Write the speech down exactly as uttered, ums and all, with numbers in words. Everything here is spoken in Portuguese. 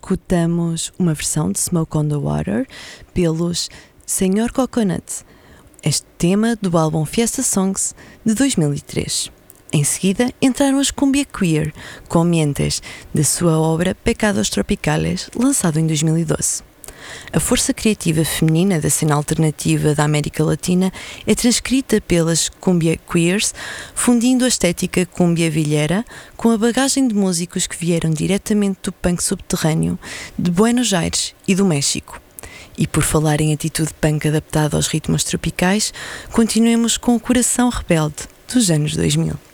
escutamos uma versão de Smoke on the Water pelos Senhor Coconut, este tema do álbum Fiesta Songs de dois mil e três. Em seguida entraram as Cumbia Queer com Mientes, da sua obra Pecados Tropicales, lançado em dois mil e doze. A força criativa feminina da cena alternativa da América Latina é transcrita pelas Cumbia Queers, fundindo a estética cumbia vilheira com a bagagem de músicos que vieram diretamente do punk subterrâneo, de Buenos Aires e do México. E por falar em atitude punk adaptada aos ritmos tropicais, continuemos com o Coração Rebelde dos anos dois mil.